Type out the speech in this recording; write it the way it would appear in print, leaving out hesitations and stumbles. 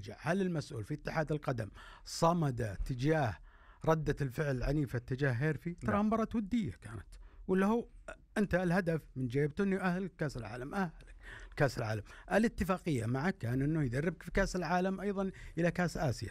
نرجع، هل المسؤول في اتحاد القدم صمد تجاه ردة الفعل العنيفة تجاه هيرفي؟ ترى مباراة ودية كانت، ولا هو أنت الهدف من جيبته أنه يؤهل كأس العالم، أهلك كأس العالم. الاتفاقية معك كان أنه يدربك في كأس العالم أيضا إلى كأس آسيا.